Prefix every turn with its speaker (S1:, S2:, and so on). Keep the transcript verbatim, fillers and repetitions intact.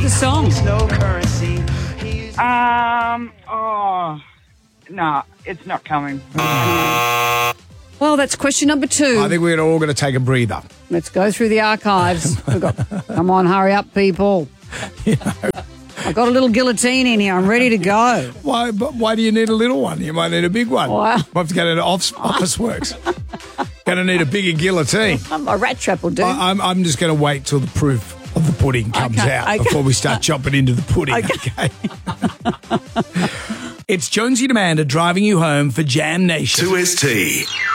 S1: the song?
S2: No currency.
S3: Um, oh, no, it's not coming.
S1: Well, that's question number two.
S4: I think we're all going to take a breather.
S1: Let's go through the archives. We've got, come on, hurry up, people.
S4: You know.
S1: I've got a little guillotine in here. I'm ready to go.
S4: Why But why do you need a little one? You might need a big one.
S1: Wow.
S4: Might have to go to office, office works. Going to need a bigger guillotine.
S1: A rat trap will do.
S4: I, I'm, I'm just going to wait till the proof of the pudding comes
S1: Okay,
S4: out
S1: okay.
S4: before we start chopping into the pudding. Okay. It's Jonesy and Amanda driving you home for Jam Nation.
S5: two S T.